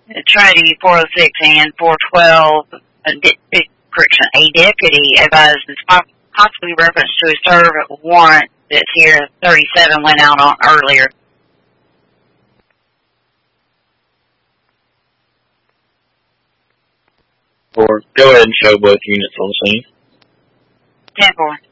Trinity 406 and 412, correction, a deputy advised it's possibly reference to a serve warrant that's here 37 went out on earlier. Or go ahead and show both units on the scene. 10-4.